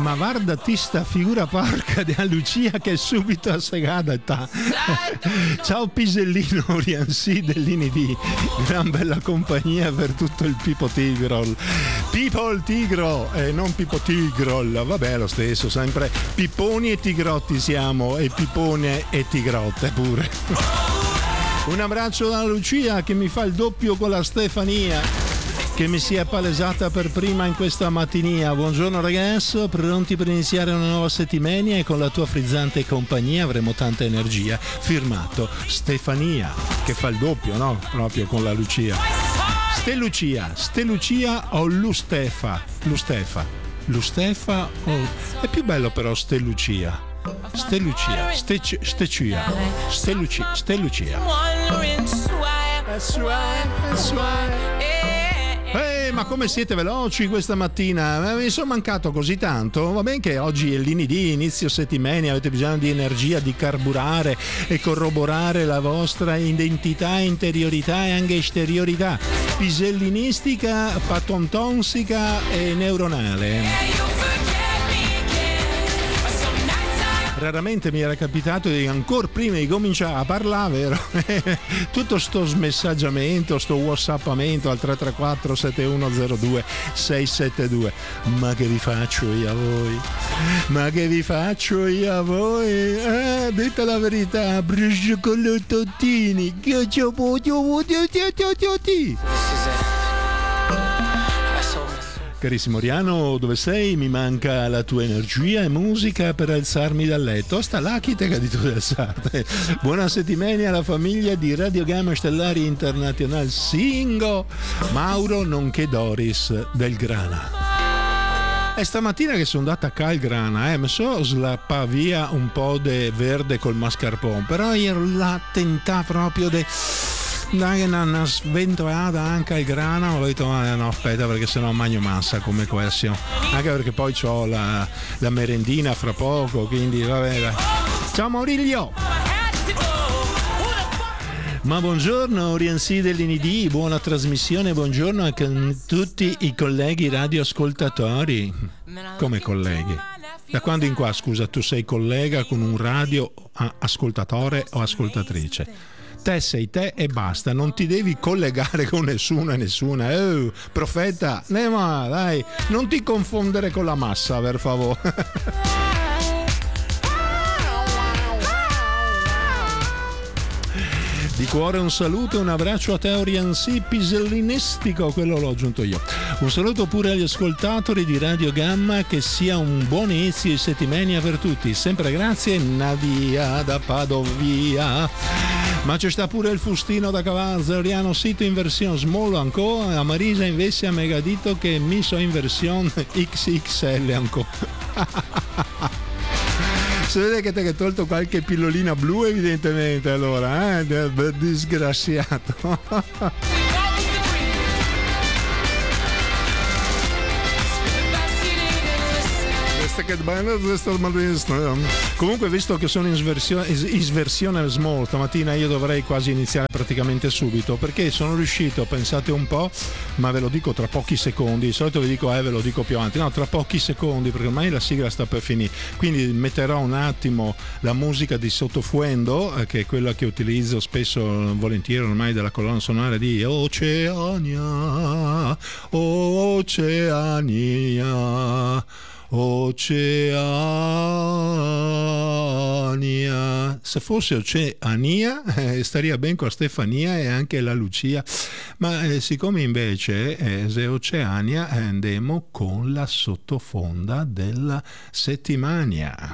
Ma guarda sta figura porca di Lucia che è subito assegata. Ciao Pisellino Oriansi dell'Inidi, gran bella compagnia per tutto il Pipo Tigrol. People Tigro e non Pipo Tigrol, vabbè lo stesso, sempre Pipponi e Tigrotti siamo, e Pipone e Tigrotte pure. Un abbraccio da Lucia che mi fa il doppio con la Stefania, che mi si è palesata per prima in questa mattinia. Buongiorno ragazzo, pronti per iniziare una nuova settimana e con la tua frizzante compagnia avremo tanta energia. Firmato Stefania, che fa il doppio, no? Proprio con la Lucia. Stelucia o Lustefa? Lustefa o... È più bello però Stelucia. Stelucia. Ma come siete veloci questa mattina? Mi sono mancato così tanto. Va bene che oggi è l'inedì, inizio settimana, avete bisogno di energia, di carburare e corroborare la vostra identità, interiorità e anche esteriorità pisellinistica, patontonsica e neuronale. Raramente mi era capitato di ancora prima di cominciare a parlare, vero? Tutto sto smessaggiamento, sto whatsappamento al 334 7102 672. Ma che vi faccio io a voi? Detta la verità, brucio con i tontini. Carissimo Oriano, dove sei? Mi manca la tua energia e musica per alzarmi dal letto. Sta là chi te che ha detto di alzarti. Buona settimana alla famiglia di Radio Gamma Stellari Internazionale Singo, Mauro nonché Doris del Grana. E stamattina che sono andata a Grana, mi so slappa via un po' di verde col mascarpone, però ero là tentata proprio di... Dai, una sventolata anche al grano, ho detto no aspetta perché sennò magno massa come questo, anche perché poi c'ho la merendina fra poco, quindi vabbè dai. Ciao Maurilio! Ma buongiorno Oriansi dell'Inidi, buona trasmissione, buongiorno anche a tutti i colleghi radioascoltatori. Come colleghi? Da quando in qua, scusa, tu sei collega con un radio ascoltatore o ascoltatrice? Te sei te e basta, non ti devi collegare con nessuno e nessuna. Profeta, ma dai, non ti confondere con la massa, per favore. Di cuore un saluto e un abbraccio a te Oriansi pisellinistico, quello l'ho aggiunto io. Un saluto pure agli ascoltatori di Radio Gamma, che sia un buon inizio di settimana per tutti. Sempre grazie Nadia da Padovia. Ma c'è sta pure il Fustino da Cavarza, Oriano sito in versione small ancora, a Marisa invece a megadito che mi so in versione XXL ancora. Si vede che ti hai tolto qualche pillolina blu evidentemente allora, disgraziato. Comunque, visto che sono in sversione small stamattina, io dovrei quasi iniziare praticamente subito, perché sono riuscito, pensate un po', ma ve lo dico tra pochi secondi. Di solito vi dico ve lo dico più avanti, no, tra pochi secondi, perché ormai la sigla sta per finire, quindi metterò un attimo la musica di sottofondo, che è quella che utilizzo spesso volentieri ormai della colonna sonora di Oceania, se fosse Oceania staria ben con Stefania e anche la Lucia, ma siccome invece se Oceania andiamo con la sottofonda della settimana.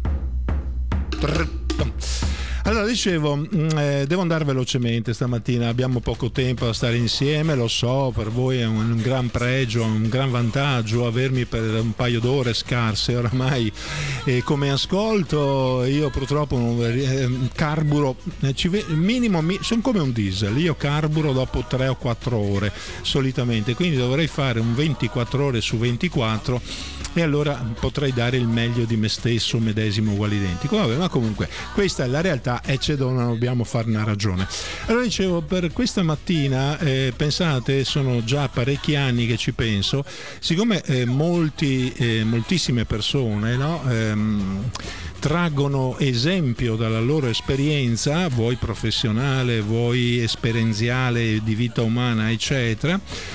Allora, dicevo, devo andare velocemente stamattina, abbiamo poco tempo da stare insieme, lo so, per voi è un gran pregio, un gran vantaggio avermi per un paio d'ore scarse oramai, e come ascolto io purtroppo carburo, minimo, sono come un diesel, io carburo dopo 3 o 4 ore solitamente, quindi dovrei fare un 24 ore su 24 e allora potrei dare il meglio di me stesso, medesimo, uguale identico. Vabbè, ma comunque questa è la realtà e non dobbiamo farne una ragione. Allora dicevo, per questa mattina pensate, sono già parecchi anni che ci penso, siccome moltissime persone, no, traggono esempio dalla loro esperienza, vuoi professionale, vuoi esperienziale di vita umana, eccetera,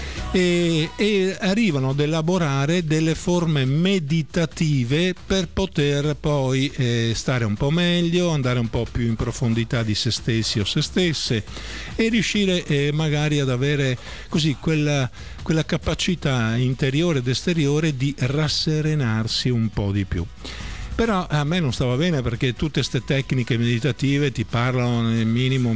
e arrivano ad elaborare delle forme meditative per poter poi stare un po' meglio, andare un po' più in profondità di se stessi o se stesse e riuscire magari ad avere così quella capacità interiore ed esteriore di rasserenarsi un po' di più. Però a me non stava bene, perché tutte queste tecniche meditative ti parlano nel minimo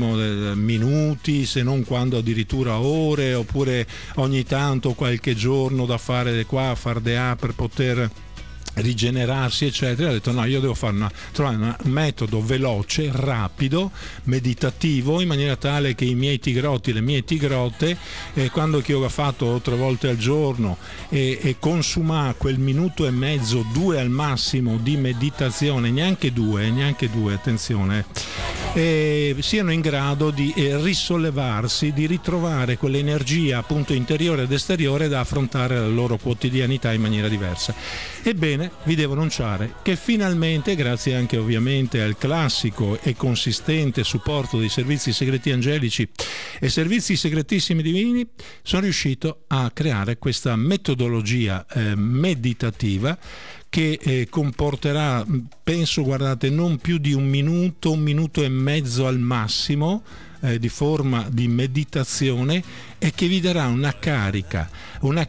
minuti, se non quando addirittura ore, oppure ogni tanto qualche giorno da fare qua, far de là per poter rigenerarsi, eccetera. Ho detto no, io devo trovare un metodo veloce, rapido, meditativo, in maniera tale che i miei tigrotti, le mie tigrotte, quando che ho fatto 3 volte al giorno e consuma quel minuto e mezzo, 2 al massimo di meditazione, neanche due, attenzione, siano in grado di risollevarsi, di ritrovare quell'energia appunto interiore ed esteriore da affrontare la loro quotidianità in maniera diversa. Ebbene, vi devo annunciare che finalmente, grazie anche ovviamente al classico e consistente supporto dei servizi segreti angelici e servizi segretissimi divini, sono riuscito a creare questa metodologia meditativa che comporterà, penso, guardate, non più di un minuto e mezzo al massimo di forma di meditazione, e che vi darà una carica, una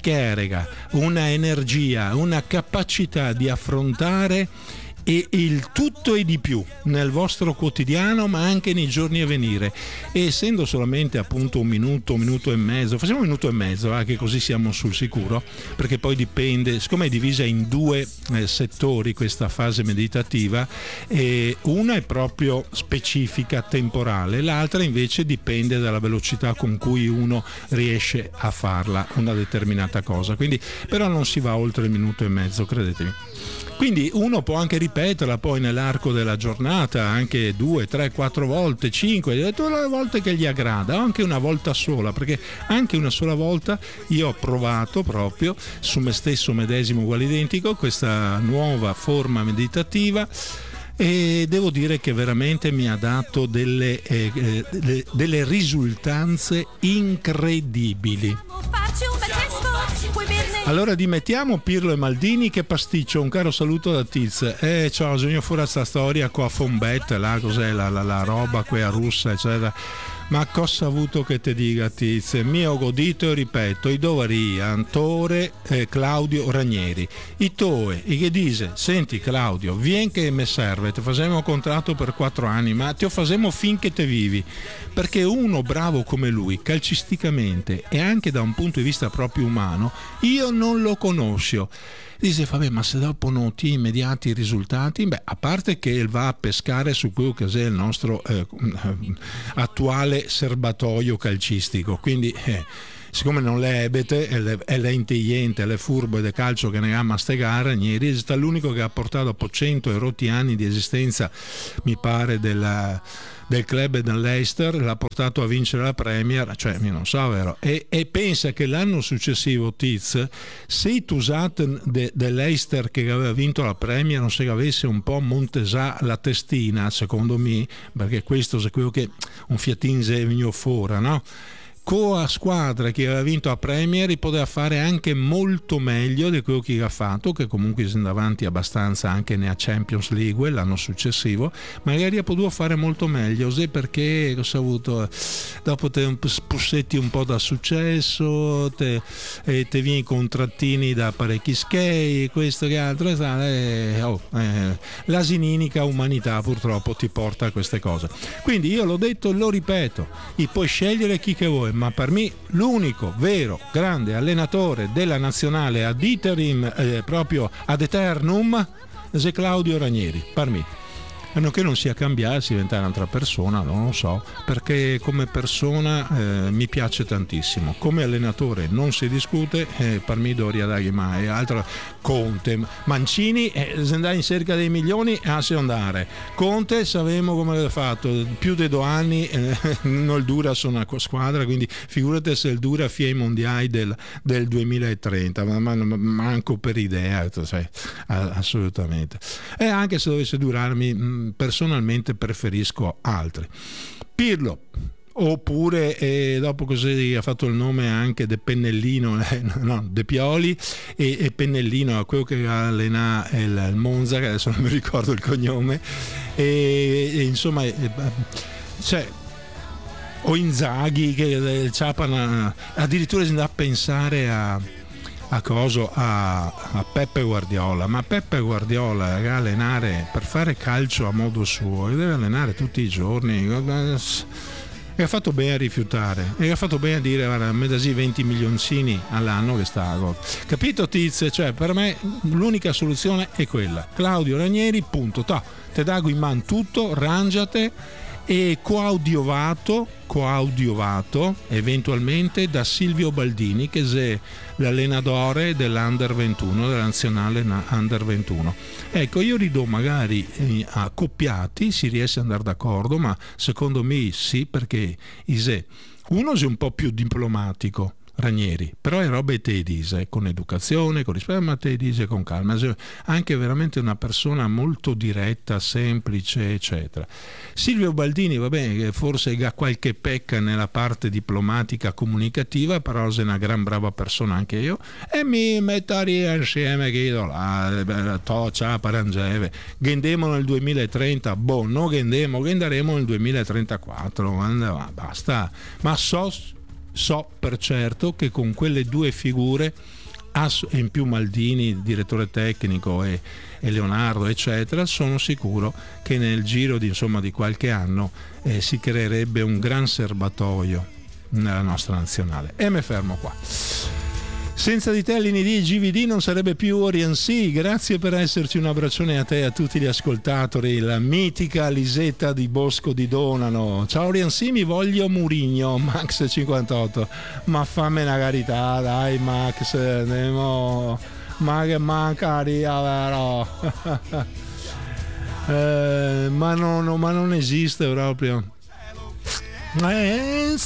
energia, una capacità di affrontare e il tutto e di più nel vostro quotidiano, ma anche nei giorni a venire. E essendo solamente appunto un minuto e mezzo, facciamo un minuto e mezzo, che così siamo sul sicuro, perché poi dipende, siccome è divisa in 2 settori questa fase meditativa, una è proprio specifica, temporale, l'altra invece dipende dalla velocità con cui uno riesce a farla, una determinata cosa. Quindi però non si va oltre il minuto e mezzo, credetemi. Quindi uno può anche ripeterla poi nell'arco della giornata, anche 2, 3, 4 volte, 5, tutte le volte che gli aggrada, o anche una volta sola, perché anche una sola volta io ho provato proprio su me stesso, medesimo, uguale identico, questa nuova forma meditativa, e devo dire che veramente mi ha dato delle risultanze incredibili. Allora dimettiamo Pirlo e Maldini, che pasticcio, un caro saluto da Tiz. Ciao, bisogna fuori sta storia qua a Fombet, là cos'è la roba quella russa, eccetera. Ma cosa ha avuto che te dica, Tiz? Mi ho godito e ripeto, i dovari Antore Claudio Ranieri. I toe, i che dice, senti Claudio, vien che me serve, te facciamo un contratto per 4 anni, ma te lo facciamo finché te vivi. Perché uno bravo come lui, calcisticamente e anche da un punto di vista proprio umano, io non lo conosco. Dice, vabbè, ma se dopo non ottieni immediati risultati, a parte che va a pescare su quello che è il nostro attuale serbatoio calcistico, quindi siccome non le ebete e le intelligente, le furbo e de calcio che ne ama ste gare, ieri è stato l'unico che ha portato dopo 100 e rotti anni di esistenza, mi pare, del club dell'Leicester, l'ha portato a vincere la Premier, cioè io non so, vero? E pensa che l'anno successivo, Tiz, se tu usate dell'Leicester che aveva vinto la Premier, non se avesse un po' montesà la testina, secondo me, perché questo è quello che un fiatinse vigno fora, no? Coa squadra che aveva vinto a Premier poteva fare anche molto meglio di quello che ha fatto, che comunque si andava avanti abbastanza anche nella Champions League l'anno successivo, magari ha potuto fare molto meglio, perché cosa ha avuto dopo te spussetti un po' da successo, te vieni contrattini da parecchi schei, questo che altro, l'asininica umanità purtroppo ti porta a queste cose. Quindi io l'ho detto e lo ripeto, puoi scegliere chi che vuoi, ma per me l'unico vero grande allenatore della nazionale ad iterim, proprio ad eternum, è Claudio Ranieri, per me. a meno che non sia cambiare, si diventa un'altra persona, non lo so, perché come persona mi piace tantissimo, come allenatore non si discute, Parmidoria dagli mai, altro Conte, Mancini, se andare in cerca dei milioni si andare, Conte sapevamo come l'ha fatto, più di 2 anni non il dura su una squadra, quindi figurate se il dura fia i mondiali del 2030, ma manco per idea, sai, assolutamente. E anche se dovesse durarmi, personalmente preferisco altri. Pirlo, oppure dopo così ha fatto il nome anche De Pennellino, no, De Pioli e Pennellino, quello che allena il Monza, che adesso non mi ricordo il cognome, e insomma cioè, o Inzaghi, che il Ciapana addirittura si andava a pensare a Peppe Guardiola, ma Peppe Guardiola deve allenare, per fare calcio a modo suo, deve allenare tutti i giorni, e ha fatto bene a rifiutare, e ha fatto bene a dire guarda, a me dasi 20 milioncini all'anno che sta a gol. Capito Tiz? Cioè, per me l'unica soluzione è quella: Claudio Ranieri, punto, te dago in man tutto, rangiate, e coaudiovato eventualmente da Silvio Baldini, che è l'allenatore dell'Under 21, della nazionale Under 21. Ecco, io ridò magari accoppiati, si riesce ad andare d'accordo, ma secondo me sì, perché uno è un po' più diplomatico, Ranieri, però è roba te dice, con educazione, con rispetto, ma te dice con calma, anche veramente una persona molto diretta, semplice, eccetera. Silvio Baldini, va bene, che forse ha qualche pecca nella parte diplomatica comunicativa, però è una gran brava persona anche io, e mi metteria insieme che io ciao Parangeve, gendemo nel 2030, non genderemo nel 2034, basta, ma so per certo che con quelle due figure, e in più Maldini, direttore tecnico, e Leonardo, eccetera, sono sicuro che nel giro di qualche anno si creerebbe un gran serbatoio nella nostra nazionale. E mi fermo qua. Senza di te l'IND GVD non sarebbe più Oriansi. Grazie per esserci, un abbraccione a te e a tutti gli ascoltatori. La mitica Lisetta di Bosco di Donano. Ciao Oriansi, mi voglio Murigno, Max 58. Ma fammi una carità, dai Max, andiamo. Ma che mancaria, vero? Ma non esiste proprio. E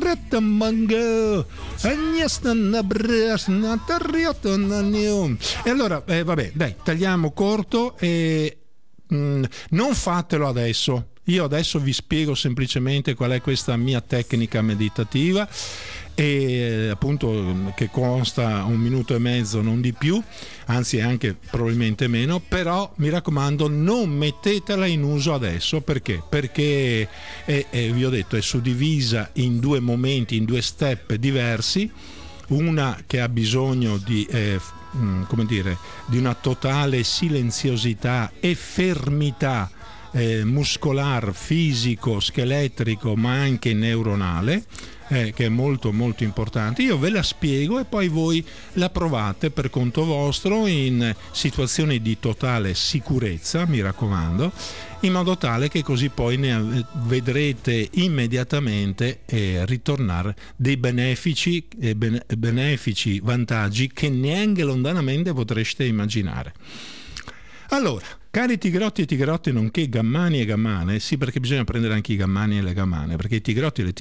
allora vabbè, dai, tagliamo corto e non fatelo adesso. Io adesso vi spiego semplicemente qual è questa mia tecnica meditativa, e appunto che consta 1 minuto e mezzo, non di più, anzi anche probabilmente meno, però mi raccomando non mettetela in uso adesso. Perché vi ho detto è suddivisa in 2 momenti, in 2 step diversi. Una che ha bisogno di di una totale silenziosità e fermità muscolar, fisico, scheletrico, ma anche neuronale, che è molto molto importante. Io ve la spiego e poi voi la provate per conto vostro in situazioni di totale sicurezza, mi raccomando, in modo tale che così poi ne vedrete immediatamente ritornare dei benefici vantaggi che neanche lontanamente potreste immaginare. Allora, cari tigrotti e tigrotte, nonché gammani e gammane, sì, perché bisogna prendere anche i gammani e le gammane, perché i tigrotti e le